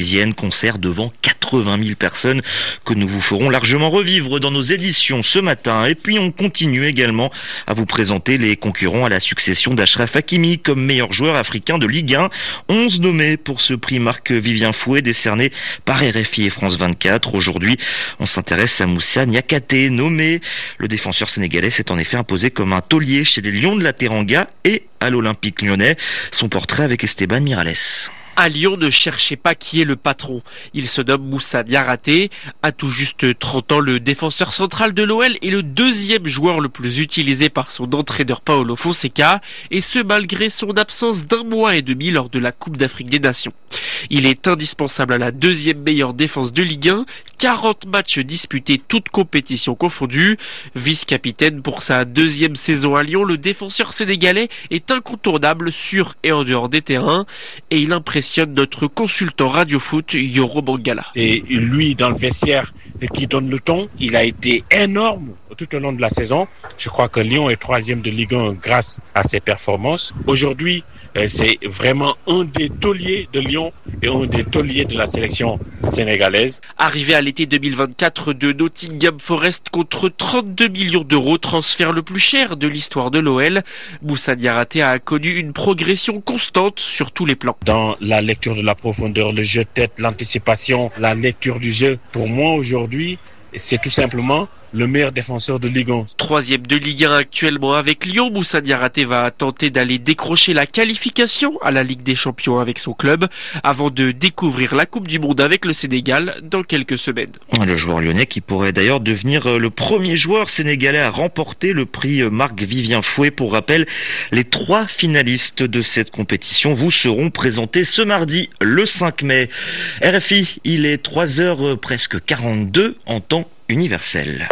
parisienne, concert devant 80 000 personnes que nous vous ferons largement revivre dans nos éditions ce matin. Et puis on continue également à vous présenter les concurrents à la succession d'Achraf Hakimi comme meilleur joueur africain de Ligue 1. 11 nommés pour ce prix Marc-Vivien Fouet décerné par RFI et France 24. Aujourd'hui, on s'intéresse à Moussa Niakhaté, nommé. Le défenseur sénégalais s'est en effet imposé comme un taulier chez les Lions de la Teranga et à l'Olympique lyonnais. Son portrait avec Esteban Miralles. À Lyon, ne cherchez pas qui est le patron. Il se nomme Moussa Niakhaté. À tout juste 30 ans, le défenseur central de l'OL est le deuxième joueur le plus utilisé par son entraîneur Paulo Fonseca, et ce malgré son absence d'1 mois et demi lors de la Coupe d'Afrique des Nations. Il est indispensable à la deuxième meilleure défense de Ligue 1, 40 matchs disputés, toutes compétitions confondues. Vice-capitaine pour sa deuxième saison à Lyon, le défenseur sénégalais est incontournable sur et en dehors des terrains, et il impressionne notre consultant radio foot Yoro Mangala. C'est lui dans le vestiaire qui donne le ton. Il a été énorme tout au long de la saison. Je crois que Lyon est 3e de Ligue 1 grâce à ses performances. Aujourd'hui, c'est vraiment un des tauliers de Lyon et un des tauliers de la sélection sénégalaise. Arrivé à l'été 2024 de Nottingham Forest contre 32 millions d'euros, transfert le plus cher de l'histoire de l'OL, Moussa Niakhaté a connu une progression constante sur tous les plans. Dans la lecture de la profondeur, le jeu de tête, l'anticipation, la lecture du jeu, pour moi aujourd'hui, c'est tout simplement le meilleur défenseur de Ligue 1. 3e de Ligue 1 actuellement avec Lyon, Moussa Niakhaté va tenter d'aller décrocher la qualification à la Ligue des Champions avec son club avant de découvrir la Coupe du Monde avec le Sénégal dans quelques semaines. Le joueur lyonnais qui pourrait d'ailleurs devenir le premier joueur sénégalais à remporter le prix Marc-Vivien Fouet. Pour rappel, les 3 finalistes de cette compétition vous seront présentés ce mardi, le 5 mai. RFI, il est 3h presque 42 en temps universel.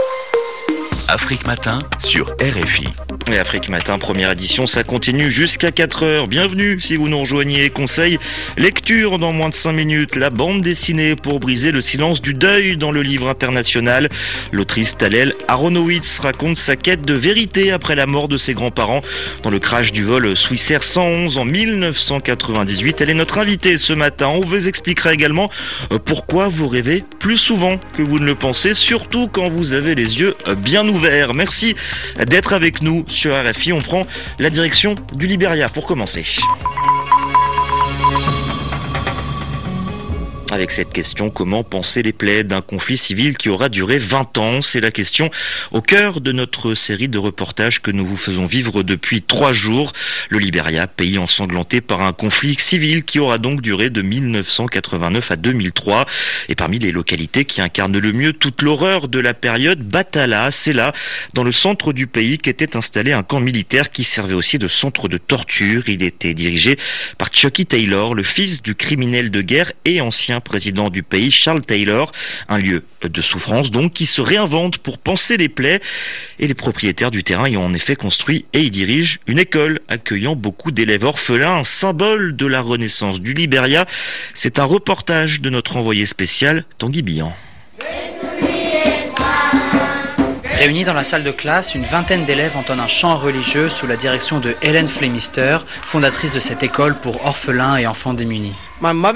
Afrique Matin sur RFI. Et Afrique Matin, première édition, ça continue jusqu'à 4h. Bienvenue si vous nous rejoignez. Conseil, lecture dans moins de 5 minutes. La bande dessinée pour briser le silence du deuil dans le livre international. L'autrice Talel Aronowitz raconte sa quête de vérité après la mort de ses grands-parents dans le crash du vol Swissair 111 en 1998. Elle est notre invitée ce matin. On vous expliquera également pourquoi vous rêvez plus souvent que vous ne le pensez, surtout quand vous avez les yeux bien ouverts. Merci d'être avec nous sur RFI. On prend la direction du Libéria pour commencer. Avec cette question, comment penser les plaies d'un conflit civil qui aura duré 20 ans? C'est la question au cœur de notre série de reportages que nous vous faisons vivre depuis 3 jours. Le Libéria, pays ensanglanté par un conflit civil qui aura donc duré de 1989 à 2003. Et parmi les localités qui incarnent le mieux toute l'horreur de la période, Batala, c'est là, dans le centre du pays, qu'était installé un camp militaire qui servait aussi de centre de torture. Il était dirigé par Chucky Taylor, le fils du criminel de guerre et ancien président du pays, Charles Taylor. Un lieu de souffrance donc qui se réinvente pour panser les plaies, et les propriétaires du terrain y ont en effet construit et y dirigent une école accueillant beaucoup d'élèves orphelins, un symbole de la renaissance du Libéria. C'est un reportage de notre envoyé spécial Tanguy Billan. Réunis dans la salle de classe, une vingtaine d'élèves entonnent un chant religieux sous la direction de Hélène Flemister, fondatrice de cette école pour orphelins et enfants démunis. Ma mère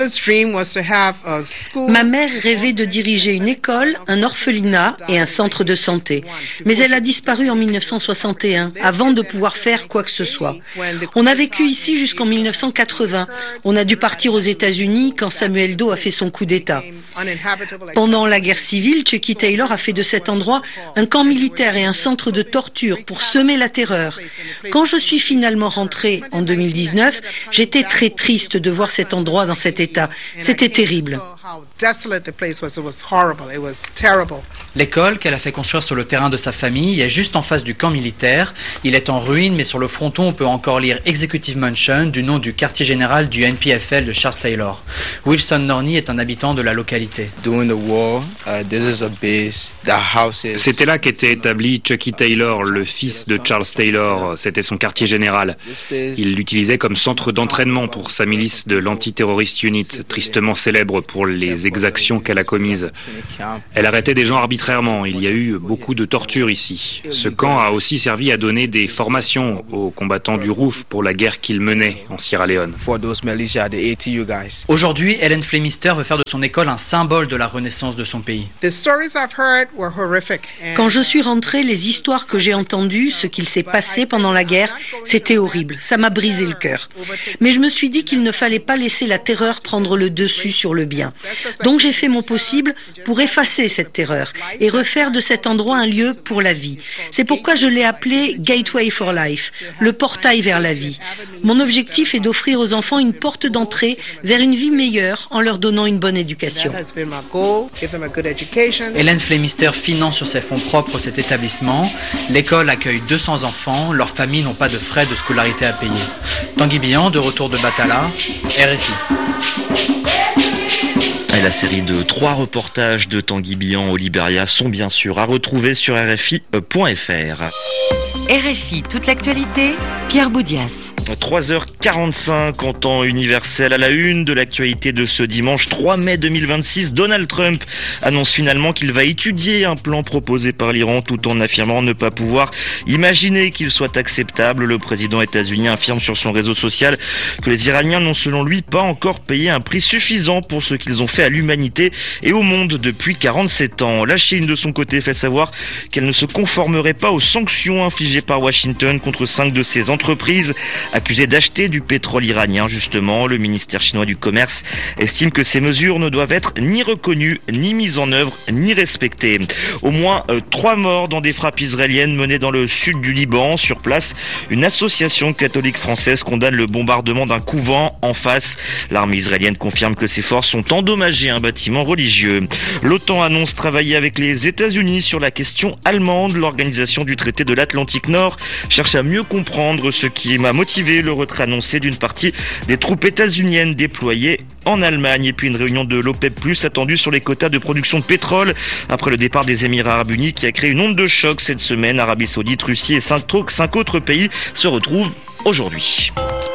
rêvait de diriger une école, un orphelinat et un centre de santé. Mais elle a disparu en 1961, avant de pouvoir faire quoi que ce soit. On a vécu ici jusqu'en 1980. On a dû partir aux États-Unis quand Samuel Doe a fait son coup d'État. Pendant la guerre civile, Chucky Taylor a fait de cet endroit un camp militaire et un centre de torture pour semer la terreur. Quand je suis finalement rentrée en 2019, j'étais très triste de voir cet endroit dans cet état. C'était terrible. L'école qu'elle a fait construire sur le terrain de sa famille est juste en face du camp militaire. Il est en ruine, mais sur le fronton, on peut encore lire Executive Mansion, du nom du quartier général du NPFL de Charles Taylor. Wilson Norney est un habitant de la localité. C'était là qu'était établi Chucky Taylor, le fils de Charles Taylor. C'était son quartier général. Il l'utilisait comme centre d'entraînement pour sa milice de l'antiterrorisme Terrorist Unit, tristement célèbre pour les exactions qu'elle a commises. Elle arrêtait des gens arbitrairement. Il y a eu beaucoup de tortures ici. Ce camp a aussi servi à donner des formations aux combattants du ROUF pour la guerre qu'ils menaient en Sierra Leone. Aujourd'hui, Helen Flemister veut faire de son école un symbole de la renaissance de son pays. Quand je suis rentrée, les histoires que j'ai entendues, ce qu'il s'est passé pendant la guerre, c'était horrible. Ça m'a brisé le cœur. Mais je me suis dit qu'il ne fallait pas laisser la terreur prendre le dessus sur le bien. Donc j'ai fait mon possible pour effacer cette terreur et refaire de cet endroit un lieu pour la vie. C'est pourquoi je l'ai appelé Gateway for Life, le portail vers la vie. Mon objectif est d'offrir aux enfants une porte d'entrée vers une vie meilleure en leur donnant une bonne éducation. Helen Flemister finance sur ses fonds propres cet établissement. L'école accueille 200 enfants. Leurs familles n'ont pas de frais de scolarité à payer. Tanguy Bihan, de retour de Batala, RFI. Et la série de 3 reportages de Tanguy Bihan au Liberia sont bien sûr à retrouver sur RFI.fr. RFI, toute l'actualité, Pierre Boudias. 3h45 en temps universel à la une de l'actualité de ce dimanche 3 mai 2026. Donald Trump annonce finalement qu'il va étudier un plan proposé par l'Iran tout en affirmant ne pas pouvoir imaginer qu'il soit acceptable. Le président états-unien affirme sur son réseau social que les Iraniens n'ont selon lui pas encore payé un prix suffisant pour ce qu'ils ont fait à l'humanité et au monde depuis 47 ans. La Chine de son côté fait savoir qu'elle ne se conformerait pas aux sanctions infligées par Washington contre 5 de ses entreprises accusées d'acheter du pétrole iranien. Justement, le ministère chinois du Commerce estime que ces mesures ne doivent être ni reconnues, ni mises en œuvre, ni respectées. Au moins 3 morts dans des frappes israéliennes menées dans le sud du Liban. Sur place, une association catholique française condamne le bombardement d'un couvent en face. L'armée israélienne confirme que ses forces ont endommagé un bâtiment religieux. L'OTAN annonce travailler avec les États-Unis sur la question allemande. L'organisation du traité de l'Atlantique Nord cherche à mieux comprendre ce qui m'a motivé le retrait annoncé d'une partie des troupes états-uniennes déployées en Allemagne. Et puis une réunion de l'OPEP+, attendue sur les quotas de production de pétrole après le départ des Émirats Arabes Unis qui a créé une onde de choc cette semaine. Arabie Saoudite, Russie et 5 autres pays se retrouvent aujourd'hui.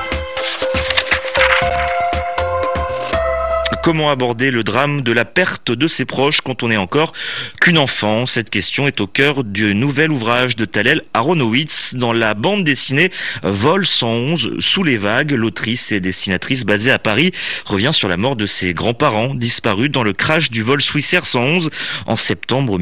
Comment aborder le drame de la perte de ses proches quand on n'est encore qu'une enfant? Cette question est au cœur du nouvel ouvrage de Tallel Aronowitz dans la bande dessinée Vol 111 sous les vagues. L'autrice et dessinatrice basée à Paris revient sur la mort de ses grands-parents disparus dans le crash du vol Swissair 111 en septembre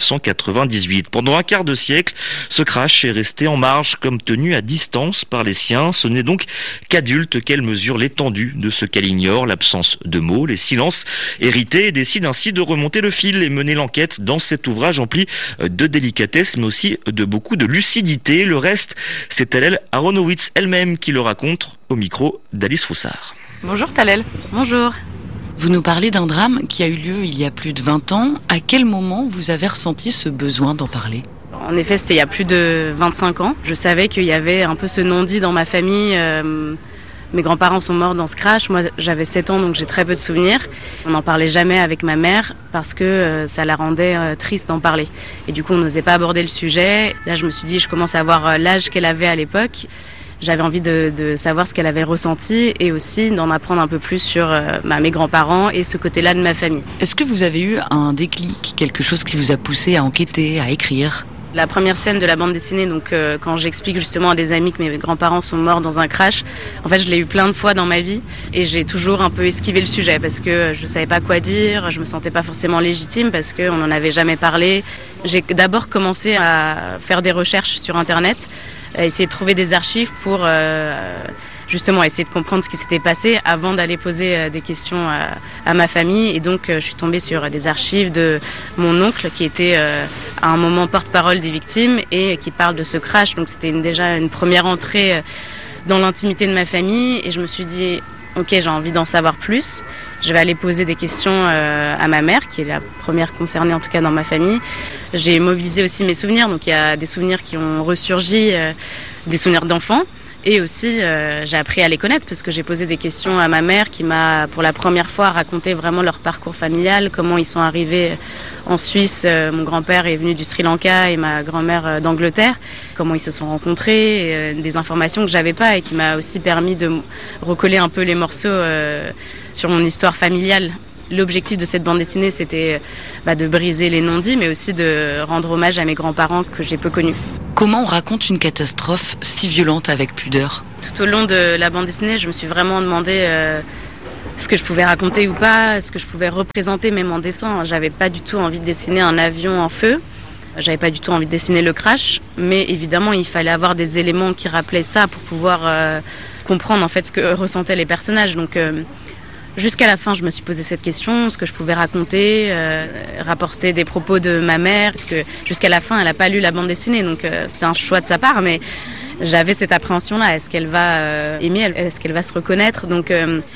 1998. Pendant un quart de siècle, ce crash est resté en marge comme tenu à distance par les siens. Ce n'est donc qu'adulte qu'elle mesure l'étendue de ce qu'elle ignore, l'absence de mots, les silences hérités, et décide ainsi de remonter le fil et mener l'enquête dans cet ouvrage empli de délicatesse mais aussi de beaucoup de lucidité. Le reste, c'est Tallel Aronowitz elle-même qui le raconte au micro d'Alice Foussard. Bonjour Tallel. Bonjour. Vous nous parlez d'un drame qui a eu lieu il y a plus de 20 ans. À quel moment vous avez ressenti ce besoin d'en parler ? En effet, c'était il y a plus de 25 ans. Je savais qu'il y avait un peu ce non-dit dans ma famille. Mes grands-parents sont morts dans ce crash. Moi, j'avais 7 ans, donc j'ai très peu de souvenirs. On n'en parlait jamais avec ma mère parce que ça la rendait triste d'en parler. Et du coup, on n'osait pas aborder le sujet. Là, je me suis dit, je commence à avoir l'âge qu'elle avait à l'époque. J'avais envie de savoir ce qu'elle avait ressenti et aussi d'en apprendre un peu plus sur mes grands-parents et ce côté-là de ma famille. Est-ce que vous avez eu un déclic, quelque chose qui vous a poussé à enquêter, à écrire ? La première scène de la bande dessinée, donc quand j'explique justement à des amis que mes grands-parents sont morts dans un crash, en fait je l'ai eu plein de fois dans ma vie et j'ai toujours un peu esquivé le sujet parce que je savais pas quoi dire, je me sentais pas forcément légitime parce qu'on n'en avait jamais parlé. J'ai d'abord commencé à faire des recherches sur internet, à essayer de trouver des archives pour justement essayer de comprendre ce qui s'était passé avant d'aller poser des questions à ma famille. Et donc je suis tombée sur des archives de mon oncle qui était à un moment porte-parole des victimes et qui parle de ce crash. Donc c'était déjà une première entrée dans l'intimité de ma famille et je me suis dit ok, j'ai envie d'en savoir plus. Je vais aller poser des questions à ma mère, qui est la première concernée en tout cas dans ma famille. J'ai mobilisé aussi mes souvenirs, donc il y a des souvenirs qui ont ressurgi, des souvenirs d'enfants Et aussi, j'ai appris à les connaître parce que j'ai posé des questions à ma mère qui m'a, pour la première fois, raconté vraiment leur parcours familial, comment ils sont arrivés en Suisse. Mon grand-père est venu du Sri Lanka et ma grand-mère d'Angleterre. Comment ils se sont rencontrés, des informations que j'avais pas et qui m'a aussi permis de recoller un peu les morceaux sur mon histoire familiale. L'objectif de cette bande dessinée, c'était de briser les non-dits, mais aussi de rendre hommage à mes grands-parents que j'ai peu connus. Comment on raconte une catastrophe si violente avec pudeur ? Tout au long de la bande dessinée, je me suis vraiment demandé ce que je pouvais raconter ou pas, ce que je pouvais représenter même en dessin. J'avais pas du tout envie de dessiner un avion en feu. J'avais pas du tout envie de dessiner le crash, mais évidemment, il fallait avoir des éléments qui rappelaient ça pour pouvoir comprendre en fait ce que ressentaient les personnages. Donc jusqu'à la fin, je me suis posé cette question, ce que je pouvais raconter, rapporter des propos de ma mère, parce que jusqu'à la fin, elle n'a pas lu la bande dessinée, donc c'était un choix de sa part, mais j'avais cette appréhension-là. Est-ce qu'elle va aimer, est-ce qu'elle va se reconnaître ? Donc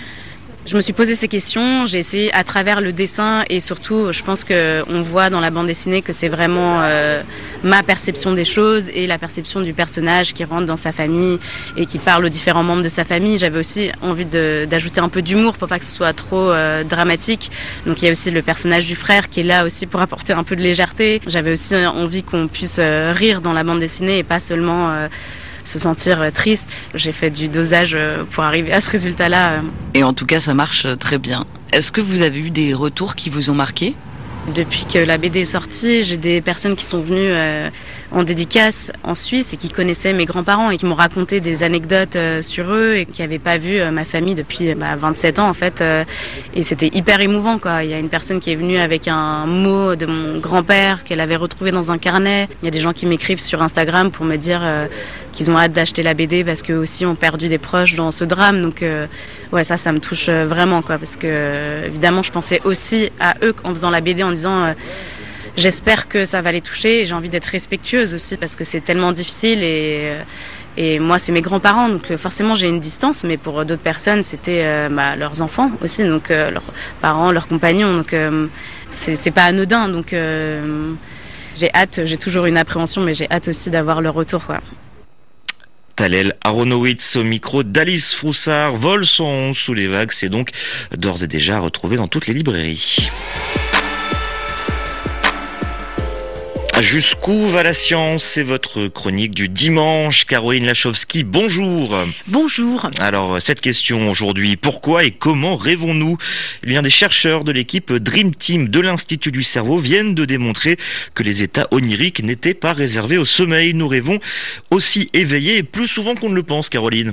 je me suis posé ces questions, j'ai essayé à travers le dessin et surtout, je pense qu'on voit dans la bande dessinée que c'est vraiment ma perception des choses et la perception du personnage qui rentre dans sa famille et qui parle aux différents membres de sa famille. J'avais aussi envie d'ajouter un peu d'humour pour pas que ce soit trop dramatique. Donc il y a aussi le personnage du frère qui est là aussi pour apporter un peu de légèreté. J'avais aussi envie qu'on puisse rire dans la bande dessinée et pas seulement se sentir triste. J'ai fait du dosage pour arriver à ce résultat-là. Et en tout cas, ça marche très bien. Est-ce que vous avez eu des retours qui vous ont marqué ? Depuis que la BD est sortie, j'ai des personnes qui sont venues en dédicace en Suisse et qui connaissaient mes grands-parents et qui m'ont raconté des anecdotes sur eux et qui n'avaient pas vu ma famille depuis 27 ans en fait. Et c'était hyper émouvant quoi. Il y a une personne qui est venue avec un mot de mon grand-père qu'elle avait retrouvé dans un carnet. Il y a des gens qui m'écrivent sur Instagram pour me dire qu'ils ont hâte d'acheter la BD parce qu'eux aussi ont perdu des proches dans ce drame. Donc ouais, ça me touche vraiment quoi, parce que évidemment je pensais aussi à eux en faisant la BD en disant j'espère que ça va les toucher et j'ai envie d'être respectueuse aussi parce que c'est tellement difficile et moi c'est mes grands-parents donc forcément j'ai une distance, mais pour d'autres personnes c'était leurs enfants aussi, donc leurs parents, leurs compagnons, donc c'est pas anodin, donc j'ai hâte, j'ai toujours une appréhension mais j'ai hâte aussi d'avoir le retour quoi. Tallel Aronowitz au micro d'Alice Froussard. Vol 111 sous les vagues, c'est donc d'ores et déjà retrouvé dans toutes les librairies. Jusqu'où va la science ? C'est votre chronique du dimanche. Caroline Lachowski, bonjour. Bonjour. Alors, cette question aujourd'hui, pourquoi et comment rêvons-nous ? Eh bien, des chercheurs de l'équipe Dream Team de l'Institut du cerveau viennent de démontrer que les états oniriques n'étaient pas réservés au sommeil. Nous rêvons aussi éveillés et plus souvent qu'on ne le pense, Caroline.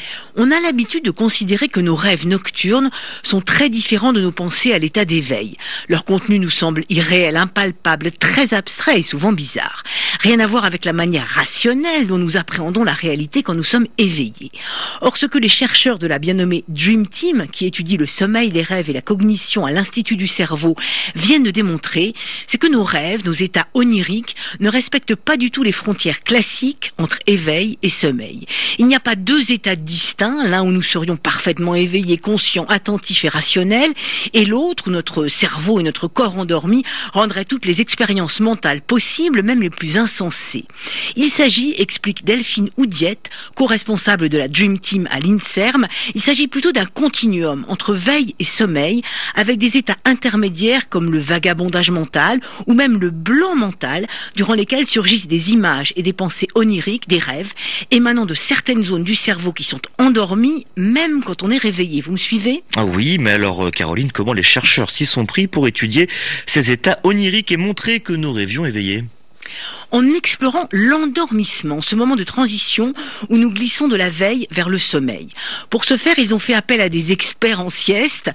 On a l'habitude de considérer que nos rêves nocturnes sont très différents de nos pensées à l'état d'éveil. Leur contenu nous semble irréel, impalpable, très abstrait et souvent bizarre. Rien à voir avec la manière rationnelle dont nous appréhendons la réalité quand nous sommes éveillés. Or, ce que les chercheurs de la bien nommée Dream Team, qui étudie le sommeil, les rêves et la cognition à l'Institut du cerveau, viennent de démontrer, c'est que nos rêves, nos états oniriques, ne respectent pas du tout les frontières classiques entre éveil et sommeil. Il n'y a pas deux états distincts, l'un où nous serions parfaitement éveillés, conscients, attentifs et rationnels, et l'autre où notre cerveau et notre corps endormis rendraient toutes les expériences mentales possibles, même les plus insensées. Il s'agit, explique Delphine Oudiette, co-responsable de la Dream Team à l'INSERM, il s'agit plutôt d'un continuum entre veille et sommeil, avec des états intermédiaires comme le vagabondage mental ou même le blanc mental, durant lesquels surgissent des images et des pensées oniriques, des rêves, émanant de certaines zones du cerveau qui sont endormi même quand on est réveillé. Vous me suivez ? Ah oui, mais alors Caroline, comment les chercheurs s'y sont pris pour étudier ces états oniriques et montrer que nous rêvions éveillés ? En explorant l'endormissement, ce moment de transition où nous glissons de la veille vers le sommeil. Pour ce faire, ils ont fait appel à des experts en sieste,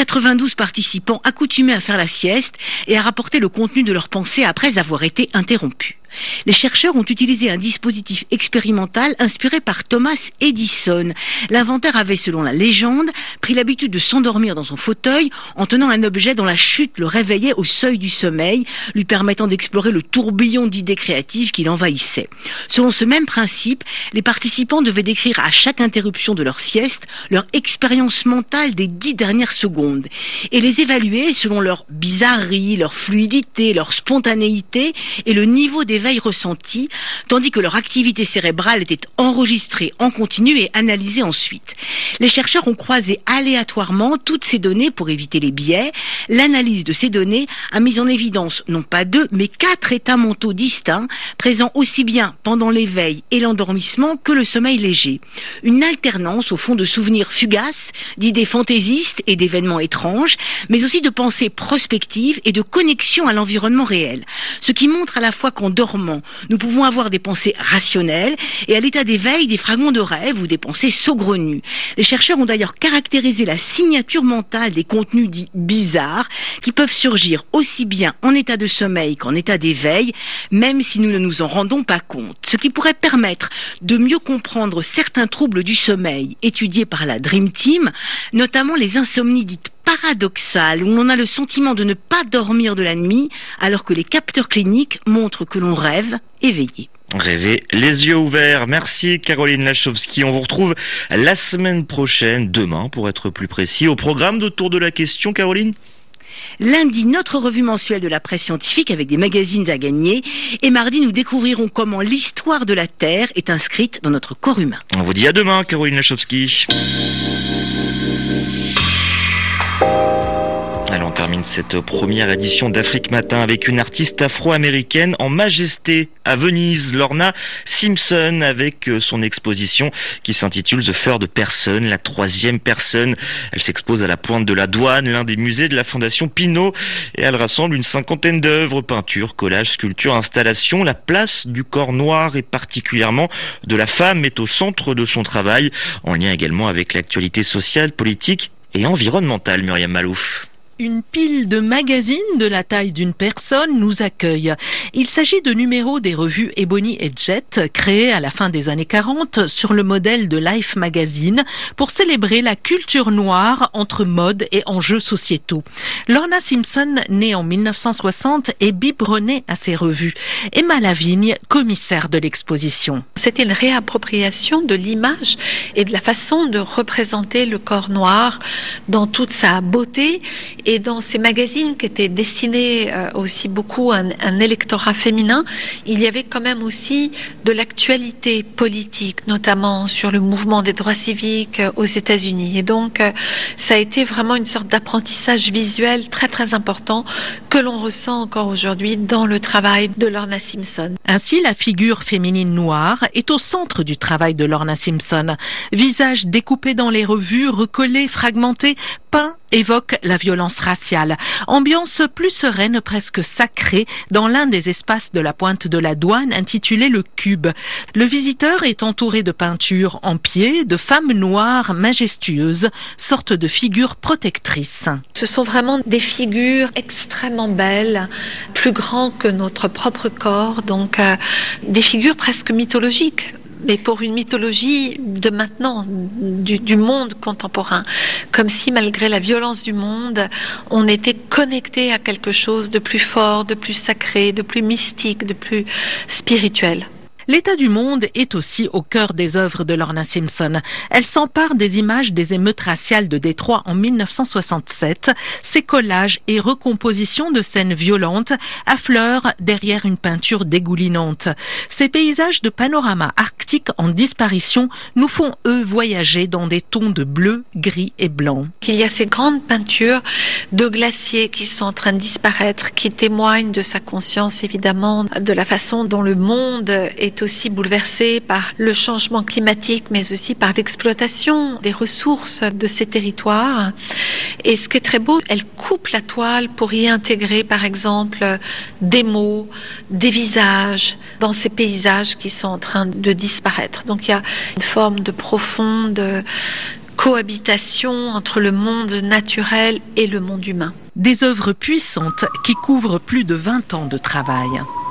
92 participants accoutumés à faire la sieste et à rapporter le contenu de leurs pensées après avoir été interrompus. Les chercheurs ont utilisé un dispositif expérimental inspiré par Thomas Edison. L'inventeur avait, selon la légende, pris l'habitude de s'endormir dans son fauteuil en tenant un objet dont la chute le réveillait au seuil du sommeil, lui permettant d'explorer le tourbillon d'idées créatives qui l'envahissait. Selon ce même principe, les participants devaient décrire à chaque interruption de leur sieste leur expérience mentale des 10 dernières secondes et les évaluer selon leur bizarrerie, leur fluidité, leur spontanéité et le niveau d'éveil l'éveil ressenti, tandis que leur activité cérébrale était enregistrée en continu et analysée ensuite. Les chercheurs ont croisé aléatoirement toutes ces données pour éviter les biais. L'analyse de ces données a mis en évidence non pas 2, mais 4 états mentaux distincts, présents aussi bien pendant l'éveil et l'endormissement que le sommeil léger. Une alternance au fond de souvenirs fugaces, d'idées fantaisistes et d'événements étranges, mais aussi de pensées prospectives et de connexion à l'environnement réel. Ce qui montre à la fois qu'en dormant, nous pouvons avoir des pensées rationnelles et à l'état d'éveil des fragments de rêve ou des pensées saugrenues. Les chercheurs ont d'ailleurs caractérisé la signature mentale des contenus dits bizarres qui peuvent surgir aussi bien en état de sommeil qu'en état d'éveil, même si nous ne nous en rendons pas compte. Ce qui pourrait permettre de mieux comprendre certains troubles du sommeil étudiés par la Dream Team, notamment les insomnies dites paradoxales, où on a le sentiment de ne pas dormir de la nuit, alors que les capteurs cliniques montrent que l'on rêve éveillé. Rêver les yeux ouverts. Merci Caroline Lachowski. On vous retrouve la semaine prochaine, demain pour être plus précis, au programme d'Autour de la question, Caroline. Lundi, notre revue mensuelle de la presse scientifique avec des magazines à gagner. Et mardi, nous découvrirons comment l'histoire de la Terre est inscrite dans notre corps humain. On vous dit à demain, Caroline Lachowski. Allez, on termine cette première édition d'Afrique Matin avec une artiste afro-américaine en majesté à Venise, Lorna Simpson, avec son exposition qui s'intitule The Third Person, la troisième personne. Elle s'expose à la Pointe de la Douane, l'un des musées de la Fondation Pinault, et elle rassemble une 50aine d'œuvres, peintures, collages, sculptures, installations. La place du corps noir et particulièrement de la femme est au centre de son travail, en lien également avec l'actualité sociale, politique et environnementale. Myriam Malouf. Une pile de magazines de la taille d'une personne nous accueille. Il s'agit de numéros des revues Ebony et Jet, créés à la fin des années 40 sur le modèle de Life Magazine pour célébrer la culture noire entre mode et enjeux sociétaux. Lorna Simpson, née en 1960, est biberonnée à ces revues. Emma Lavigne, commissaire de l'exposition. C'était une réappropriation de l'image et de la façon de représenter le corps noir dans toute sa beauté. Et dans ces magazines qui étaient destinés aussi beaucoup à un électorat féminin, il y avait quand même aussi de l'actualité politique, notamment sur le mouvement des droits civiques aux États-Unis. Et donc, ça a été vraiment une sorte d'apprentissage visuel très très important que l'on ressent encore aujourd'hui dans le travail de Lorna Simpson. Ainsi, la figure féminine noire est au centre du travail de Lorna Simpson. Visage découpé dans les revues, recollé, fragmenté, peint évoque la violence raciale. Ambiance plus sereine, presque sacrée, dans l'un des espaces de la Pointe de la Douane intitulé le Cube. Le visiteur est entouré de peintures en pied, de femmes noires majestueuses, sorte de figures protectrices. Ce sont vraiment des figures extrêmement belles, plus grandes que notre propre corps, donc des figures presque mythologiques. Mais pour une mythologie de maintenant, du monde contemporain. Comme si, malgré la violence du monde, on était connecté à quelque chose de plus fort, de plus sacré, de plus mystique, de plus spirituel. L'état du monde est aussi au cœur des œuvres de Lorna Simpson. Elle s'empare des images des émeutes raciales de Détroit en 1967. Ses collages et recompositions de scènes violentes affleurent derrière une peinture dégoulinante. Ces paysages de panorama arctique en disparition nous font, eux, voyager dans des tons de bleu, gris et blanc. Il y a ces grandes peintures de glaciers qui sont en train de disparaître, qui témoignent de sa conscience, évidemment, de la façon dont le monde est aussi bouleversé par le changement climatique, mais aussi par l'exploitation des ressources de ces territoires. Et ce qui est très beau, elle coupe la toile pour y intégrer, par exemple, des mots, des visages, dans ces paysages qui sont en train de disparaître. Donc il y a une forme de profonde cohabitation entre le monde naturel et le monde humain. Des œuvres puissantes qui couvrent plus de 20 ans de travail.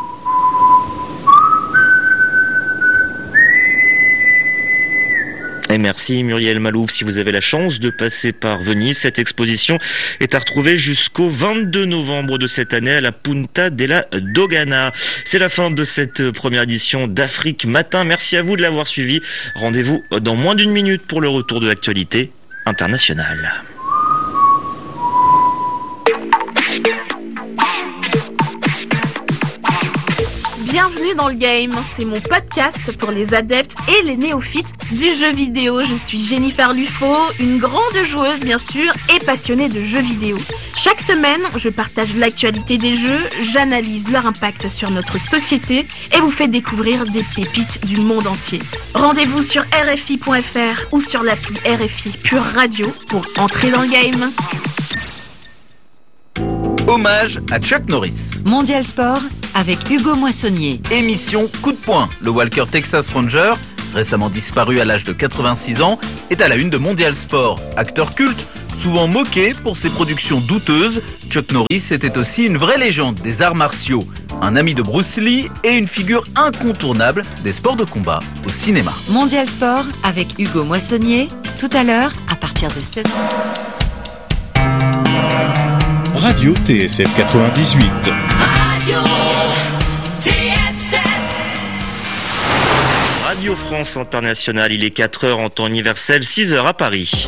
Et merci Muriel Malouf. Si vous avez la chance de passer par Venise, cette exposition est à retrouver jusqu'au 22 novembre de cette année à la Punta della Dogana. C'est la fin de cette première édition d'Afrique Matin. Merci à vous de l'avoir suivi. Rendez-vous dans moins d'une minute pour le retour de l'actualité internationale. Bienvenue Bienvenue dans le game, c'est mon podcast pour les adeptes et les néophytes du jeu vidéo. Je suis Jennifer Lufo, une grande joueuse bien sûr et passionnée de jeux vidéo. Chaque semaine, je partage l'actualité des jeux, j'analyse leur impact sur notre société et vous fais découvrir des pépites du monde entier. Rendez-vous sur RFI.fr ou sur l'appli RFI Pure Radio pour entrer dans le game. Hommage à Chuck Norris. Mondial Sport avec Hugo Moissonnier. Émission Coup de poing. Le Walker Texas Ranger, récemment disparu à l'âge de 86 ans, est à la une de Mondial Sport. Acteur culte, souvent moqué pour ses productions douteuses, Chuck Norris était aussi une vraie légende des arts martiaux, un ami de Bruce Lee et une figure incontournable des sports de combat au cinéma. Mondial Sport avec Hugo Moissonnier, tout à l'heure à partir de 16h. Radio TSF 98. Radio TSF. Radio France Internationale, il est 4h en temps universel, 6h à Paris.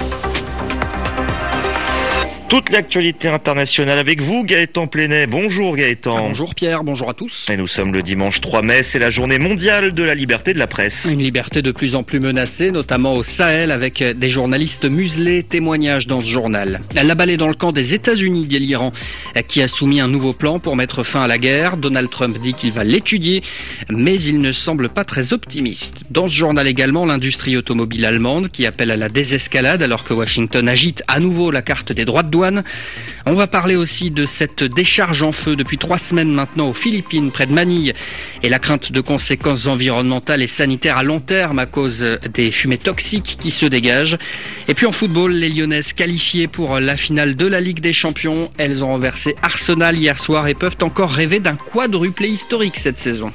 Toute l'actualité internationale avec vous, Gaëtan Plenay. Bonjour Gaëtan. Bonjour Pierre, bonjour à tous. Et nous sommes le dimanche 3 mai, c'est la journée mondiale de la liberté de la presse. Une liberté de plus en plus menacée, notamment au Sahel, avec des journalistes muselés. Témoignage dans ce journal. La balle est dans le camp des États-Unis, dit l'Iran, qui a soumis un nouveau plan pour mettre fin à la guerre. Donald Trump dit qu'il va l'étudier, mais il ne semble pas très optimiste. Dans ce journal également, l'industrie automobile allemande qui appelle à la désescalade alors que Washington agite à nouveau la carte des droits de douane. On va parler aussi de cette décharge en feu depuis 3 semaines maintenant aux Philippines, près de Manille, et la crainte de conséquences environnementales et sanitaires à long terme à cause des fumées toxiques qui se dégagent. Et puis en football, les Lyonnaises qualifiées pour la finale de la Ligue des Champions. Elles ont renversé Arsenal hier soir et peuvent encore rêver d'un quadruplé historique cette saison.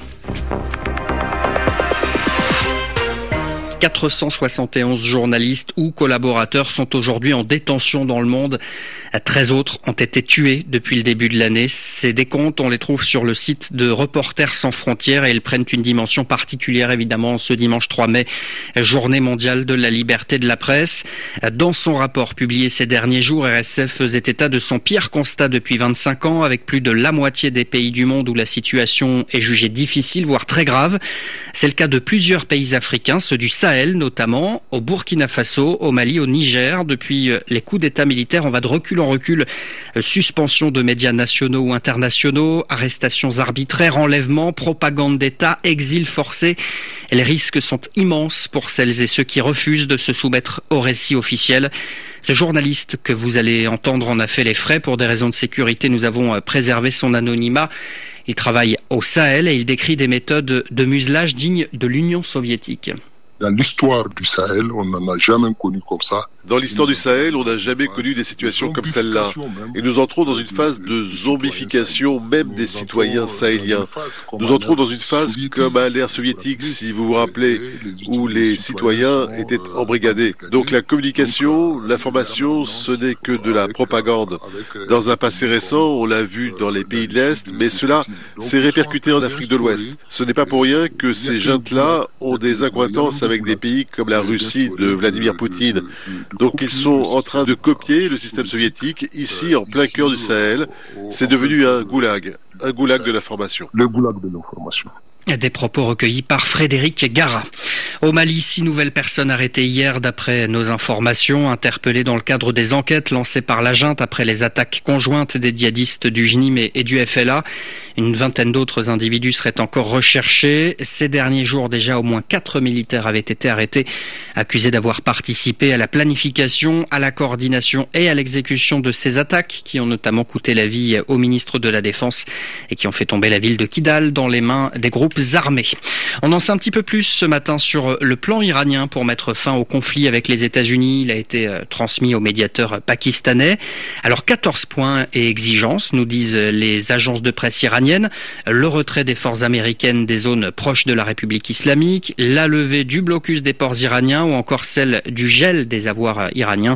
471 journalistes ou collaborateurs sont aujourd'hui en détention dans le monde. 13 autres ont été tués depuis le début de l'année. Ces décomptes, on les trouve sur le site de Reporters sans frontières et ils prennent une dimension particulière évidemment ce dimanche 3 mai, journée mondiale de la liberté de la presse. Dans son rapport publié ces derniers jours, RSF faisait état de son pire constat depuis 25 ans avec plus de la moitié des pays du monde où la situation est jugée difficile, voire très grave. C'est le cas de plusieurs pays africains, ceux du Sahel notamment, au Burkina Faso, au Mali, au Niger. Depuis les coups d'état militaires, on va de recul en recul. Suspension de médias nationaux ou internationaux, arrestations arbitraires, enlèvements, propagande d'État, exil forcé. Les risques sont immenses pour celles et ceux qui refusent de se soumettre au récit officiel. Ce journaliste que vous allez entendre en a fait les frais. Pour des raisons de sécurité, nous avons préservé son anonymat. Il travaille au Sahel et il décrit des méthodes de muselage dignes de l'Union soviétique. Dans l'histoire du Sahel, on n'en a jamais connu comme ça. Dans l'histoire du Sahel, on n'a jamais connu des situations comme celle-là. Et nous entrons dans une phase de zombification même des citoyens sahéliens. Nous entrons dans une phase comme à l'ère soviétique, si vous vous rappelez, où les citoyens étaient embrigadés. Donc la communication, l'information, ce n'est que de la propagande. Dans un passé récent, on l'a vu dans les pays de l'Est, mais cela s'est répercuté en Afrique de l'Ouest. Ce n'est pas pour rien que ces juntes-là ont des accointances avec des pays comme la Russie de Vladimir Poutine. Donc ils sont en train de copier le système soviétique ici en plein cœur du Sahel. C'est devenu un goulag de l'information. Le goulag de l'information. Des propos recueillis par Frédéric Gara. Au Mali, 6 nouvelles personnes arrêtées hier d'après nos informations, interpellées dans le cadre des enquêtes lancées par la junte après les attaques conjointes des djihadistes du JNIM et du FLA. Une vingtaine d'autres individus seraient encore recherchés. Ces derniers jours, déjà, au moins 4 militaires avaient été arrêtés, accusés d'avoir participé à la planification, à la coordination et à l'exécution de ces attaques qui ont notamment coûté la vie au ministre de la Défense et qui ont fait tomber la ville de Kidal dans les mains des groupes armés. On en sait un petit peu plus ce matin sur le plan iranien pour mettre fin au conflit avec les États-Unis. Il a été transmis au médiateur pakistanais. Alors 14 points et exigences, nous disent les agences de presse iraniennes. Le retrait des forces américaines des zones proches de la République islamique, la levée du blocus des ports iraniens ou encore celle du gel des avoirs iraniens.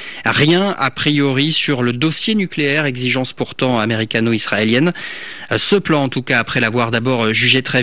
Rien a priori sur le dossier nucléaire, exigence pourtant américano-israélienne. Ce plan, en tout cas, après l'avoir d'abord jugé très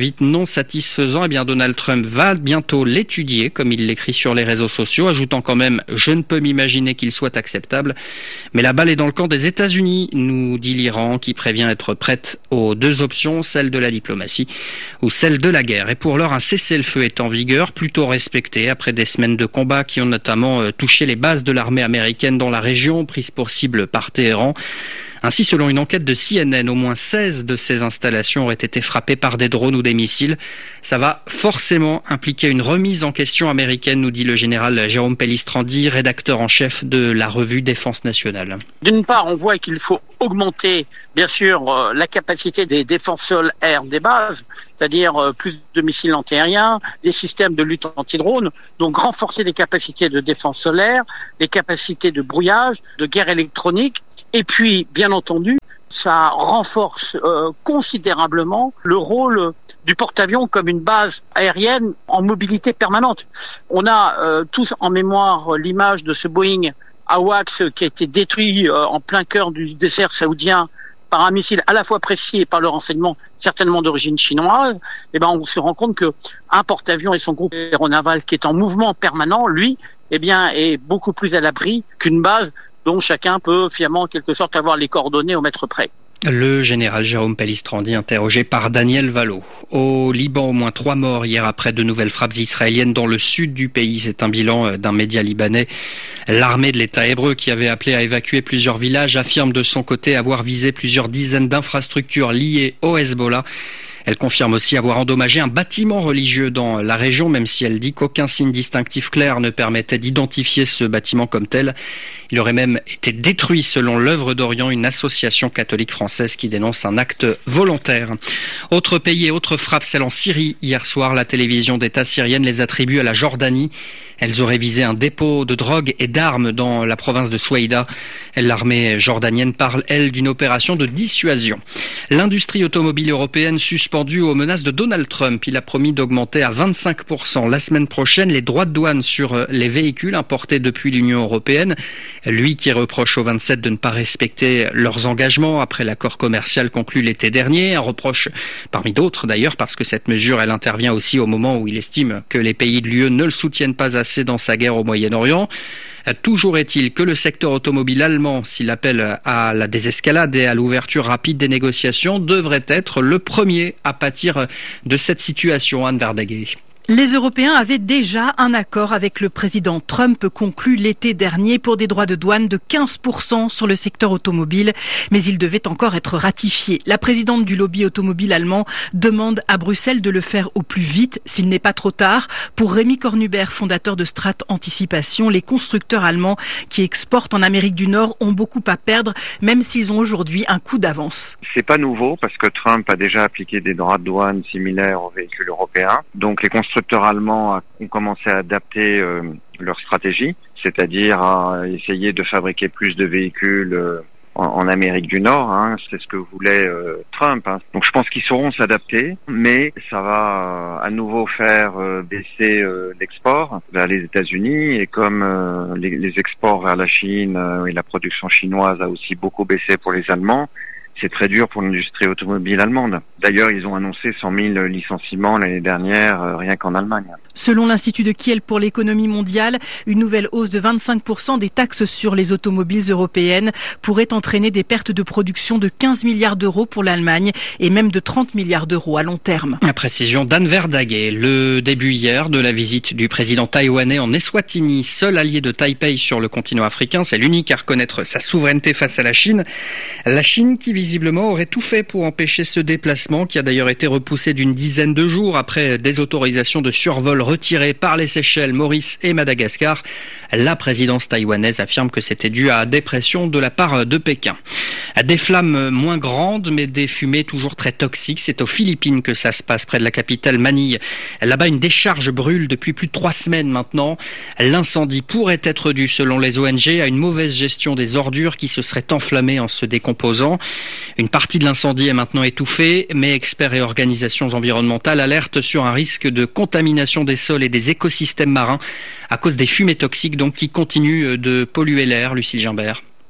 vite non satisfaisant, eh bien Donald Trump va bientôt l'étudier, comme il l'écrit sur les réseaux sociaux, ajoutant quand même « Je ne peux m'imaginer qu'il soit acceptable ». Mais la balle est dans le camp des États-Unis, nous dit l'Iran, qui prévient être prête aux deux options, celle de la diplomatie ou celle de la guerre. Et pour l'heure, un cessez-le-feu est en vigueur, plutôt respecté après des semaines de combat qui ont notamment touché les bases de l'armée américaine dans la région, prises pour cible par Téhéran. Ainsi, selon une enquête de CNN, au moins 16 de ces installations auraient été frappées par des drones ou des missiles. Ça va forcément impliquer une remise en question américaine, nous dit le général Jérôme Pellistrandi, rédacteur en chef de la revue Défense nationale. D'une part, on voit qu'il faut augmenter, bien sûr, la capacité des défenses sol-air des bases, c'est-à-dire plus de missiles antiaériens, des systèmes de lutte anti-drone, donc renforcer les capacités de défense solaire, les capacités de brouillage, de guerre électronique, et puis, bien entendu, ça renforce considérablement le rôle du porte-avions comme une base aérienne en mobilité permanente. On a tous en mémoire l'image de ce Boeing AWACS qui a été détruit en plein cœur du désert saoudien par un missile à la fois précis et par le renseignement certainement d'origine chinoise. Et ben on se rend compte que un porte-avions et son groupe aéronaval qui est en mouvement permanent, lui, eh bien est beaucoup plus à l'abri qu'une base dont chacun peut finalement en quelque sorte avoir les coordonnées au mètre près. Le général Jérôme Pellistrandi, interrogé par Daniel Valo. Au Liban, au moins 3 morts hier après de nouvelles frappes israéliennes dans le sud du pays. C'est un bilan d'un média libanais. L'armée de l'État hébreu, qui avait appelé à évacuer plusieurs villages, affirme de son côté avoir visé plusieurs dizaines d'infrastructures liées au Hezbollah. Elle confirme aussi avoir endommagé un bâtiment religieux dans la région, même si elle dit qu'aucun signe distinctif clair ne permettait d'identifier ce bâtiment comme tel. Il aurait même été détruit selon l'Œuvre d'Orient, une association catholique française qui dénonce un acte volontaire. Autre pays et autre frappe, celle en Syrie. Hier soir, la télévision d'État syrienne les attribue à la Jordanie. Elles auraient visé un dépôt de drogue et d'armes dans la province de Souaïda. L'armée jordanienne parle, elle, d'une opération de dissuasion. L'industrie automobile européenne suspendue aux menaces de Donald Trump. Il a promis d'augmenter à 25% la semaine prochaine les droits de douane sur les véhicules importés depuis l'Union européenne. Lui qui reproche aux 27 de ne pas respecter leurs engagements après l'accord commercial conclu l'été dernier. Un reproche parmi d'autres d'ailleurs, parce que cette mesure, elle intervient aussi au moment où il estime que les pays de l'UE ne le soutiennent pas assez dans sa guerre au Moyen-Orient. Toujours est-il que le secteur automobile allemand, s'il appelle à la désescalade et à l'ouverture rapide des négociations, devrait être le premier à pâtir de cette situation. Anne Verdaguet. Les Européens avaient déjà un accord avec le président Trump conclu l'été dernier pour des droits de douane de 15% sur le secteur automobile, mais il devait encore être ratifié. La présidente du lobby automobile allemand demande à Bruxelles de le faire au plus vite, s'il n'est pas trop tard. Pour Rémi Cornubert, fondateur de Strat Anticipation, les constructeurs allemands qui exportent en Amérique du Nord ont beaucoup à perdre, même s'ils ont aujourd'hui un coup d'avance. C'est pas nouveau parce que Trump a déjà appliqué des droits de douane similaires aux véhicules européens. Donc les constructeurs allemands ont commencé à adapter leur stratégie, c'est-à-dire à essayer de fabriquer plus de véhicules en Amérique du Nord. C'est ce que voulait Trump. Donc je pense qu'ils sauront s'adapter, mais ça va à nouveau faire baisser l'export vers les États-Unis, et comme les exports vers la Chine et la production chinoise a aussi beaucoup baissé pour les Allemands, c'est très dur pour l'industrie automobile allemande. D'ailleurs, ils ont annoncé 100 000 licenciements l'année dernière, rien qu'en Allemagne. Selon l'Institut de Kiel pour l'économie mondiale, une nouvelle hausse de 25% des taxes sur les automobiles européennes pourrait entraîner des pertes de production de 15 milliards d'euros pour l'Allemagne et même de 30 milliards d'euros à long terme. La précision d'Anne Verdaguet. Le début hier de la visite du président taïwanais en Eswatini, seul allié de Taipei sur le continent africain. C'est l'unique à reconnaître sa souveraineté face à la Chine. La Chine qui visiblement aurait tout fait pour empêcher ce déplacement, qui a d'ailleurs été repoussé d'une dizaine de jours après des autorisations de survol retirées par les Seychelles, Maurice et Madagascar. La présidence taïwanaise affirme que c'était dû à des pressions de la part de Pékin. Des flammes moins grandes, mais des fumées toujours très toxiques. C'est aux Philippines que ça se passe, près de la capitale Manille. Là-bas, une décharge brûle depuis plus de 3 semaines maintenant. L'incendie pourrait être dû, selon les ONG, à une mauvaise gestion des ordures qui se seraient enflammées en se décomposant. Une partie de l'incendie est maintenant étouffée, mais experts et organisations environnementales alertent sur un risque de contamination des sols et des écosystèmes marins à cause des fumées toxiques donc qui continuent de polluer l'air. Lucie Gimbert.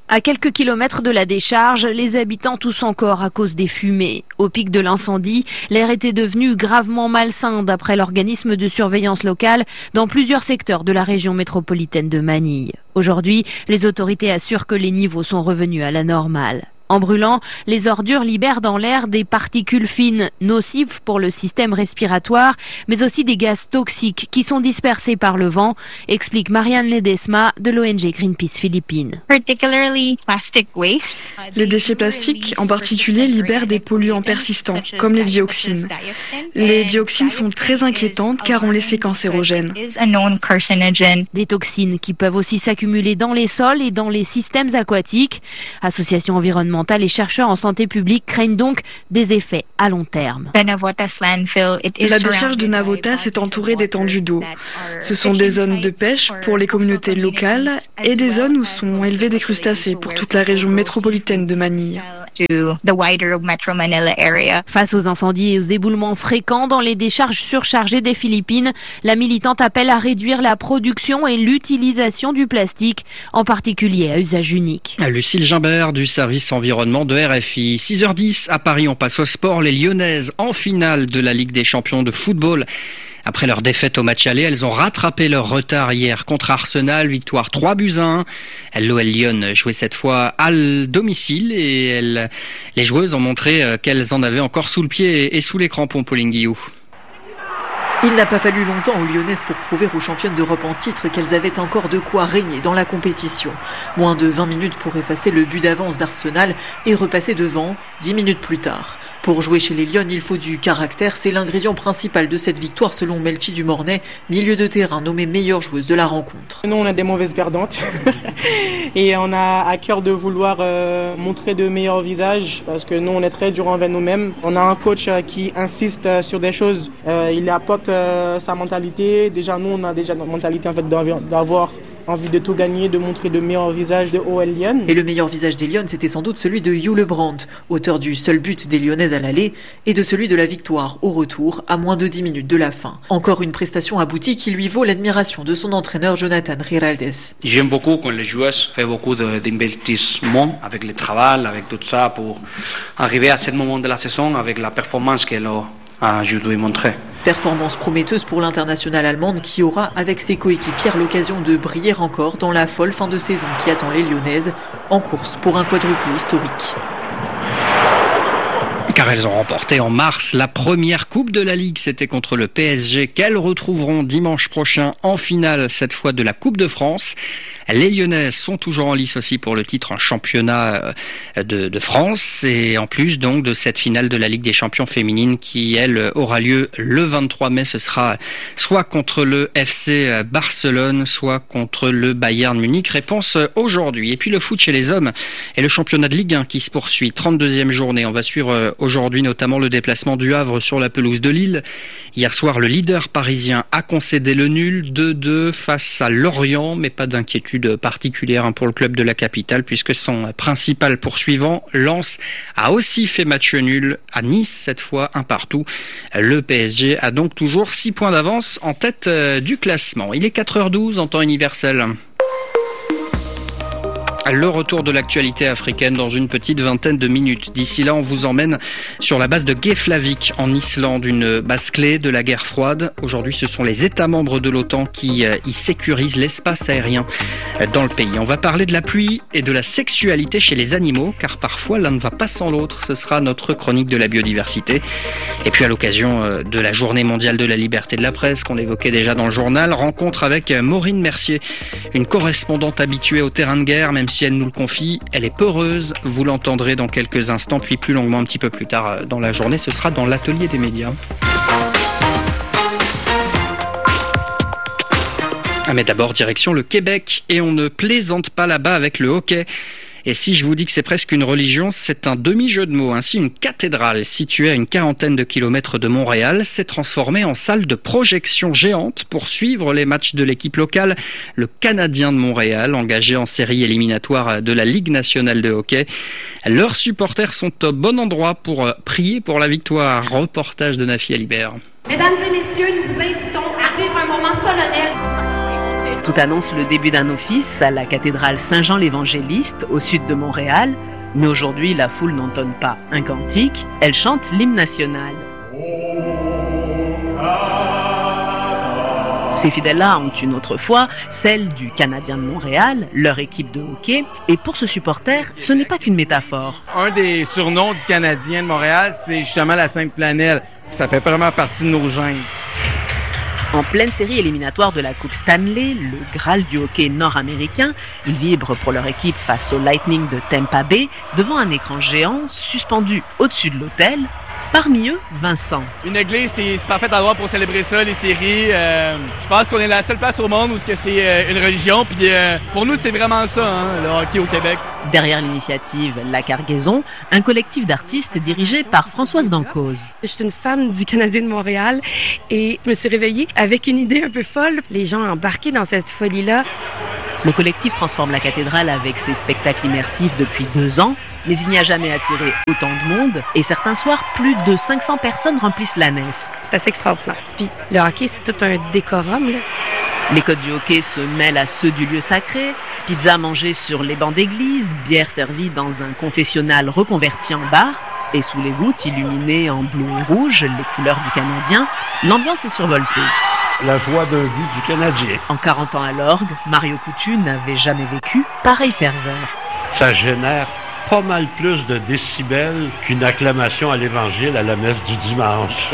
À quelques kilomètres de la décharge, les habitants toussent encore à cause des fumées. Au pic de l'incendie, l'air était devenu gravement malsain d'après l'organisme de surveillance locale dans plusieurs secteurs de la région métropolitaine de Manille. Aujourd'hui, les autorités assurent que les niveaux sont revenus à la normale. En brûlant, les ordures libèrent dans l'air des particules fines, nocives pour le système respiratoire, mais aussi des gaz toxiques qui sont dispersés par le vent, explique Marianne Ledesma de l'ONG Greenpeace Philippines. Les déchets plastiques, en particulier, libèrent des polluants persistants, comme les dioxines. Les dioxines sont très inquiétantes car on les sait cancérogènes. Des toxines qui peuvent aussi s'accumuler dans les sols et dans les systèmes aquatiques. Association environnementale et chercheurs en santé publique craignent donc des effets à long terme. La décharge de Navotas est entourée d'étendues d'eau. Ce sont des zones de pêche pour les communautés locales et des zones où sont élevés des crustacés pour toute la région métropolitaine de Manille. Face aux incendies et aux éboulements fréquents dans les décharges surchargées des Philippines, la militante appelle à réduire la production et l'utilisation du plastique, en particulier à usage unique. Lucille Gimbert du service environnement de RFI. 6h10 à Paris, on passe au sport. Les Lyonnaises en finale de la Ligue des champions de football. Après leur défaite au match aller, elles ont rattrapé leur retard hier contre Arsenal, victoire 3-1. L'OL Lyon jouait cette fois à domicile et les joueuses ont montré qu'elles en avaient encore sous le pied et sous les crampons, Pauline Guillou. Il n'a pas fallu longtemps aux Lyonnaises pour prouver aux championnes d'Europe en titre qu'elles avaient encore de quoi régner dans la compétition. Moins de 20 minutes pour effacer le but d'avance d'Arsenal et repasser devant 10 minutes plus tard. Pour jouer chez les Lyon, il faut du caractère. C'est l'ingrédient principal de cette victoire selon Melchi Dumornay, milieu de terrain nommée meilleure joueuse de la rencontre. Nous, on a des mauvaises perdantes et on a à cœur de vouloir montrer de meilleurs visages parce que nous, on est très dur envers nous-mêmes. On a un coach qui insiste sur des choses. Il apporte sa mentalité. Déjà, nous, on a déjà notre mentalité en fait d'avoir envie de tout gagner, de montrer de meilleurs visages de OL Lyon. Et le meilleur visage des Lyonnes, c'était sans doute celui de Hugh Lebrand, auteur du seul but des Lyonnaises à l'aller et de celui de la victoire au retour à moins de 10 minutes de la fin. Encore une prestation aboutie qui lui vaut l'admiration de son entraîneur Jonathan Giraldes. J'aime beaucoup quand les joueuses font beaucoup d'investissement avec le travail, avec tout ça pour arriver à ce moment de la saison avec la performance qu'elle a dû montrer. Performance prometteuse pour l'internationale allemande qui aura, avec ses coéquipières, l'occasion de briller encore dans la folle fin de saison qui attend les Lyonnaises en course pour un quadruplé historique. Car elles ont remporté en mars la première coupe de la Ligue, c'était contre le PSG qu'elles retrouveront dimanche prochain en finale, cette fois de la Coupe de France. Les Lyonnaises sont toujours en lice aussi pour le titre en championnat de France et en plus donc de cette finale de la Ligue des champions féminines qui elle aura lieu le 23 mai. Ce sera soit contre le FC Barcelone, soit contre le Bayern Munich. Réponse aujourd'hui. Et puis le foot chez les hommes et le championnat de Ligue 1 qui se poursuit. 32e journée. On va suivre aujourd'hui notamment le déplacement du Havre sur la pelouse de Lille. Hier soir, le leader parisien a concédé le nul 2-2 face à Lorient, mais pas d'inquiétude particulière pour le club de la capitale puisque son principal poursuivant, Lens, a aussi fait match nul à Nice, cette fois 1-1. Le PSG a donc toujours 6 points d'avance en tête du classement. Il est 4h12 en temps universel. Le retour de l'actualité africaine dans une petite vingtaine de minutes. D'ici là, on vous emmène sur la base de Keflavik en Islande, une base clé de la guerre froide. Aujourd'hui, ce sont les États membres de l'OTAN qui y sécurisent l'espace aérien dans le pays. On va parler de la pluie et de la sexualité chez les animaux, car parfois l'un ne va pas sans l'autre. Ce sera notre chronique de la biodiversité. Et puis à l'occasion de la Journée mondiale de la liberté de la presse, qu'on évoquait déjà dans le journal, rencontre avec Maureen Mercier, une correspondante habituée au terrain de guerre, même si elle nous le confie, elle est peureuse. Vous l'entendrez dans quelques instants, puis plus longuement un petit peu plus tard dans la journée. Ce sera dans l'atelier des médias. Mais d'abord, direction le Québec. Et on ne plaisante pas là-bas avec le hockey. Et si je vous dis que c'est presque une religion, c'est un demi-jeu de mots. Ainsi, une cathédrale située à une quarantaine de kilomètres de Montréal s'est transformée en salle de projection géante pour suivre les matchs de l'équipe locale, le Canadien de Montréal, engagé en série éliminatoire de la Ligue nationale de hockey. Leurs supporters sont au bon endroit pour prier pour la victoire. Reportage de Nafi Alibert. Mesdames et messieurs, nous vous invitons à vivre un moment solennel. Tout annonce le début d'un office à la cathédrale Saint-Jean l'Évangéliste, au sud de Montréal. Mais aujourd'hui, la foule n'entonne pas un cantique, elle chante l'hymne national. Ces fidèles-là ont une autre foi, celle du Canadien de Montréal, leur équipe de hockey. Et pour ce supporter, ce n'est pas qu'une métaphore. Un des surnoms du Canadien de Montréal, c'est justement la Sainte Planelle. Ça fait vraiment partie de nos gènes. En pleine série éliminatoire de la Coupe Stanley, le Graal du hockey nord-américain, ils vibrent pour leur équipe face au Lightning de Tampa Bay, devant un écran géant suspendu au-dessus de l'hôtel. Parmi eux, Vincent. Une église, c'est parfait endroit pour célébrer ça, les séries. Je pense qu'on est la seule place au monde où c'est une religion. Puis pour nous, c'est vraiment ça, le hockey au Québec. Derrière l'initiative La Cargaison, un collectif d'artistes dirigé par Françoise Dancause. Je suis une fan du Canadien de Montréal et je me suis réveillée avec une idée un peu folle. Les gens embarqués dans cette folie-là. Le collectif transforme la cathédrale avec ses spectacles immersifs depuis 2 ans, mais il n'y a jamais attiré autant de monde et certains soirs, plus de 500 personnes remplissent la nef. C'est assez extraordinaire. Puis le hockey, c'est tout un décorum, là. Les codes du hockey se mêlent à ceux du lieu sacré, pizza mangée sur les bancs d'église, bière servie dans un confessionnal reconverti en bar, et sous les voûtes illuminées en bleu et rouge, les couleurs du Canadien, l'ambiance est survoltée. La joie d'un but du Canadien. En 40 ans à l'orgue, Mario Coutu n'avait jamais vécu pareille ferveur. Ça génère pas mal plus de décibels qu'une acclamation à l'Évangile à la messe du dimanche.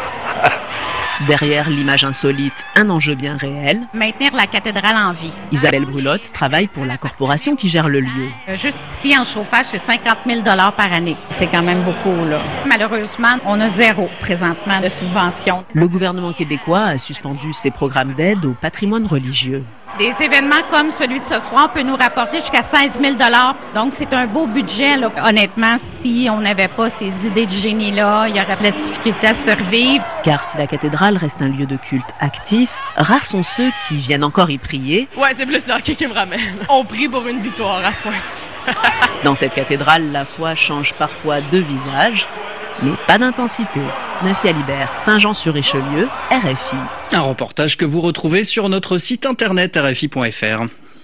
Derrière l'image insolite, un enjeu bien réel. Maintenir la cathédrale en vie. Isabelle Brulotte travaille pour la corporation qui gère le lieu. Juste ici, en chauffage, c'est 50 000 $ par année. C'est quand même beaucoup, là. Malheureusement, on a 0 présentement de subvention. Le gouvernement québécois a suspendu ses programmes d'aide au patrimoine religieux. Des événements comme celui de ce soir peut nous rapporter jusqu'à 16 000 $. Donc, c'est un beau budget, là. Honnêtement, si on n'avait pas ces idées de génie-là, il y aurait de la difficulté à survivre. Car si la cathédrale reste un lieu de culte actif, rares sont ceux qui viennent encore y prier. Ouais, c'est plus le hockey qui me ramène. On prie pour une victoire à ce point-ci. Dans cette cathédrale, la foi change parfois de visage, mais pas d'intensité. Nafia Libert, Saint-Jean-sur-Richelieu, RFI. Un reportage que vous retrouvez sur notre site internet rfi.fr.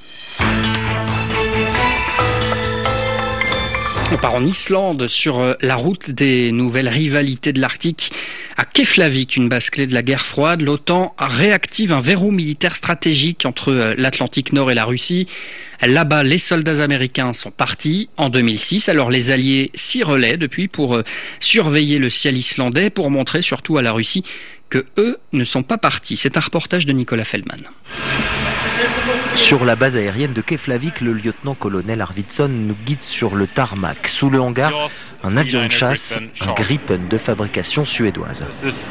On part en Islande sur la route des nouvelles rivalités de l'Arctique. À Keflavik, une base clé de la guerre froide, l'OTAN réactive un verrou militaire stratégique entre l'Atlantique Nord et la Russie. Là-bas, les soldats américains sont partis en 2006. Alors les alliés s'y relaient depuis pour surveiller le ciel islandais, pour montrer surtout à la Russie que eux ne sont pas partis. C'est un reportage de Nicolas Feldman. Sur la base aérienne de Keflavik, le lieutenant-colonel Arvidsson nous guide sur le tarmac. Sous le hangar, un avion de chasse, un Gripen de fabrication suédoise.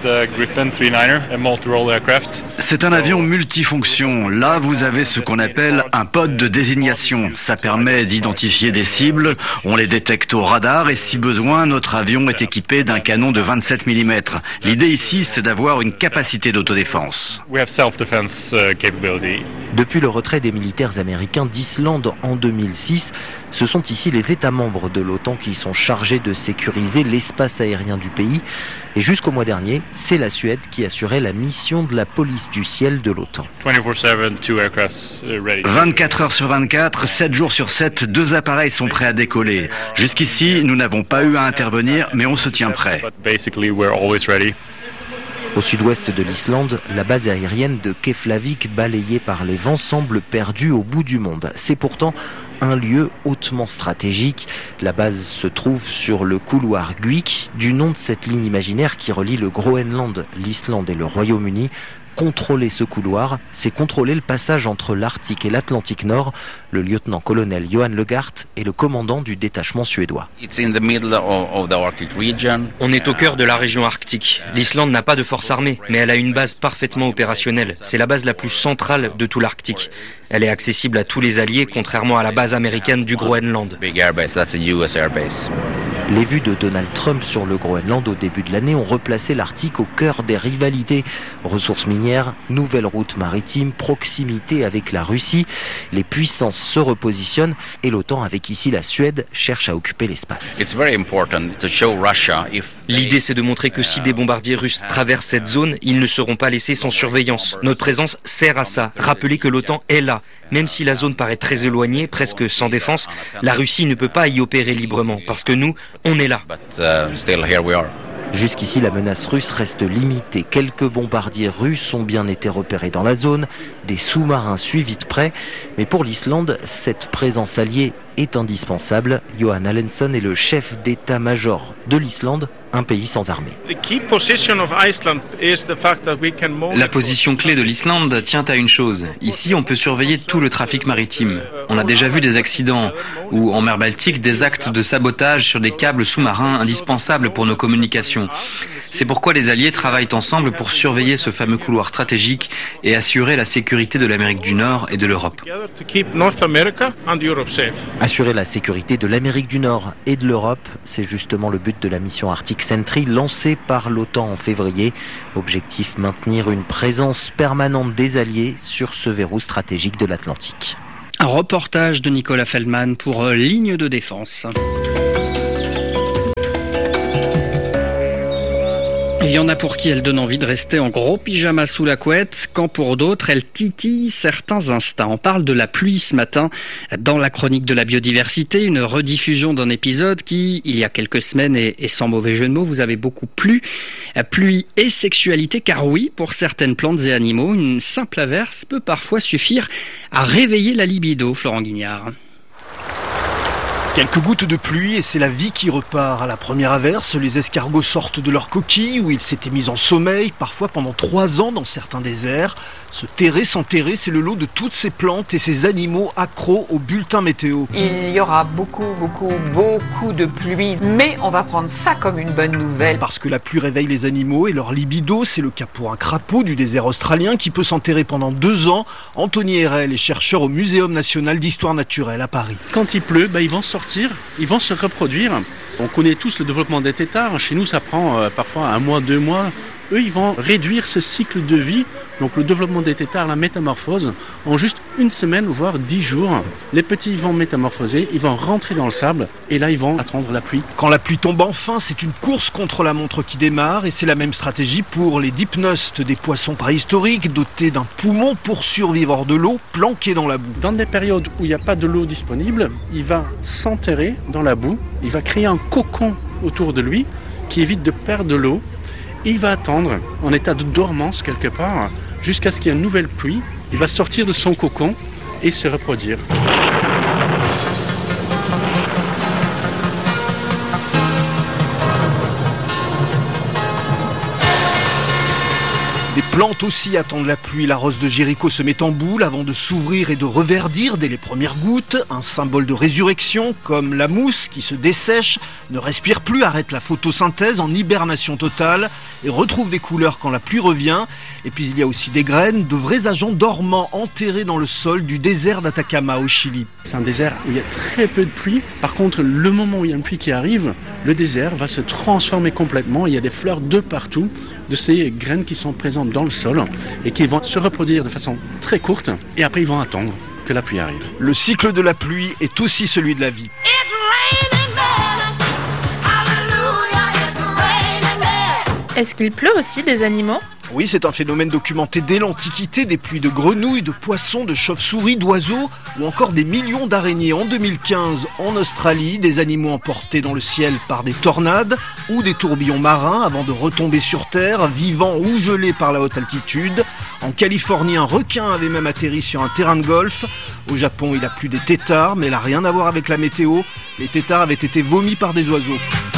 C'est un avion multifonction. Là, vous avez ce qu'on appelle un pod de désignation. Ça permet d'identifier des cibles. On les détecte au radar et si besoin, notre avion est équipé d'un canon de 27 mm. L'idée ici, c'est d'avoir une capacité d'autodéfense. Depuis le retrait des militaires américains d'Islande en 2006, ce sont ici les États membres de l'OTAN qui sont chargés de sécuriser l'espace aérien du pays. Et jusqu'au mois dernier, c'est la Suède qui assurait la mission de la police du ciel de l'OTAN. 24 heures sur 24, 7 jours sur 7, 2 appareils sont prêts à décoller. Jusqu'ici, nous n'avons pas eu à intervenir, mais on se tient prêt. Au sud-ouest de l'Islande, la base aérienne de Keflavik, balayée par les vents, semble perdue au bout du monde. C'est pourtant un lieu hautement stratégique. La base se trouve sur le couloir Gwick, du nom de cette ligne imaginaire qui relie le Groenland, l'Islande et le Royaume-Uni. Contrôler ce couloir, c'est contrôler le passage entre l'Arctique et l'Atlantique Nord. Le lieutenant-colonel Johan Legart est le commandant du détachement suédois. On est au cœur de la région arctique. L'Islande n'a pas de force armée, mais elle a une base parfaitement opérationnelle. C'est la base la plus centrale de tout l'Arctique. Elle est accessible à tous les alliés, contrairement à la base américaine du Groenland. Les vues de Donald Trump sur le Groenland au début de l'année ont replacé l'Arctique au cœur des rivalités. Ressources minières, nouvelles routes maritimes, proximité avec la Russie. Les puissances se repositionnent et l'OTAN, avec ici la Suède, cherche à occuper l'espace. L'idée, c'est de montrer que si des bombardiers russes traversent cette zone, ils ne seront pas laissés sans surveillance. Notre présence sert à ça. Rappeler que l'OTAN est là. Même si la zone paraît très éloignée, presque sans défense, la Russie ne peut pas y opérer librement, parce que nous, on est là. Jusqu'ici, la menace russe reste limitée. Quelques bombardiers russes ont bien été repérés dans la zone, des sous-marins suivis de près. Mais pour l'Islande, cette présence alliée est indispensable. Johan Allenson est le chef d'état-major de l'Islande, un pays sans armée. La position clé de l'Islande tient à une chose. Ici, on peut surveiller tout le trafic maritime. On a déjà vu des accidents ou en mer Baltique des actes de sabotage sur des câbles sous-marins indispensables pour nos communications. C'est pourquoi les alliés travaillent ensemble pour surveiller ce fameux couloir stratégique et assurer la sécurité de l'Amérique du Nord et de l'Europe. Assurer la sécurité de l'Amérique du Nord et de l'Europe, c'est justement le but de la mission Arctic Sentry lancée par l'OTAN en février. Objectif, maintenir une présence permanente des alliés sur ce verrou stratégique de l'Atlantique. Un reportage de Nicolas Feldman pour Ligne de défense. Il y en a pour qui elle donne envie de rester en gros pyjama sous la couette, quand pour d'autres, elle titille certains instincts. On parle de la pluie ce matin dans la chronique de la biodiversité, une rediffusion d'un épisode qui, il y a quelques semaines, et sans mauvais jeu de mots, vous avez beaucoup plu. Pluie et sexualité, car oui, pour certaines plantes et animaux, une simple averse peut parfois suffire à réveiller la libido, Florent Guignard. Quelques gouttes de pluie et c'est la vie qui repart. À la première averse, les escargots sortent de leur coquille où ils s'étaient mis en sommeil, parfois pendant 3 ans dans certains déserts. Se terrer, s'enterrer, c'est le lot de toutes ces plantes et ces animaux accros au bulletin météo. Il y aura beaucoup de pluie, mais on va prendre ça comme une bonne nouvelle. Parce que la pluie réveille les animaux et leur libido, c'est le cas pour un crapaud du désert australien qui peut s'enterrer pendant 2 ans. Anthony Herrel est chercheur au Muséum national d'histoire naturelle à Paris. Quand il pleut, ils vont sortir, ils vont se reproduire. On connaît tous le développement des têtards. Chez nous, ça prend parfois 1 mois, 2 mois. Eux, ils vont réduire ce cycle de vie, donc le développement des têtards, la métamorphose, en juste 1 semaine, voire 10 jours. Les petits vont métamorphoser, ils vont rentrer dans le sable, et là, ils vont attendre la pluie. Quand la pluie tombe enfin, c'est une course contre la montre qui démarre, et c'est la même stratégie pour les dipnostes, des poissons préhistoriques dotés d'un poumon pour survivre hors de l'eau, planqués dans la boue. Dans des périodes où il n'y a pas de l'eau disponible, il va s'enterrer dans la boue, il va créer un cocon autour de lui qui évite de perdre de l'eau. Il va attendre en état de dormance quelque part jusqu'à ce qu'il y ait une nouvelle pluie. Il va sortir de son cocon et se reproduire. Les plantes aussi attendent la pluie. La rose de Jéricho se met en boule avant de s'ouvrir et de reverdir dès les premières gouttes. Un symbole de résurrection, comme la mousse qui se dessèche, ne respire plus, arrête la photosynthèse en hibernation totale et retrouve des couleurs quand la pluie revient. Et puis il y a aussi des graines, de vrais agents dormants enterrés dans le sol du désert d'Atacama au Chili. C'est un désert où il y a très peu de pluie. Par contre, le moment où il y a une pluie qui arrive, le désert va se transformer complètement. Il y a des fleurs de partout, de ces graines qui sont présentes dans le sol et qui vont se reproduire de façon très courte. Et après, ils vont attendre que la pluie arrive. Le cycle de la pluie est aussi celui de la vie. Est-ce qu'il pleut aussi des animaux ? Oui, c'est un phénomène documenté dès l'Antiquité, des pluies de grenouilles, de poissons, de chauves-souris, d'oiseaux ou encore des millions d'araignées. En 2015, en Australie, des animaux emportés dans le ciel par des tornades ou des tourbillons marins avant de retomber sur terre, vivants ou gelés par la haute altitude. En Californie, un requin avait même atterri sur un terrain de golf. Au Japon, il a plu des têtards, mais il n'a rien à voir avec la météo. Les têtards avaient été vomis par des oiseaux.